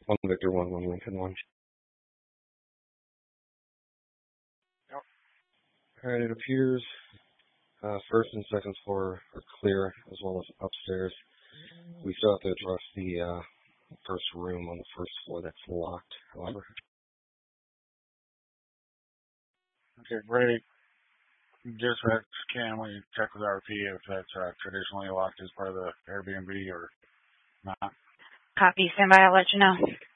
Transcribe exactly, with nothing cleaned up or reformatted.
One Victor, one, one Lincoln, one. Yep. All right, it appears uh, first and second floor are clear, as well as upstairs. We still have to address the uh, first room on the first floor that's locked, however. Okay, great. Dispatch, can we check with R P if that's uh, traditionally locked as part of the Airbnb or not? Copy. Stand by. I'll let you know.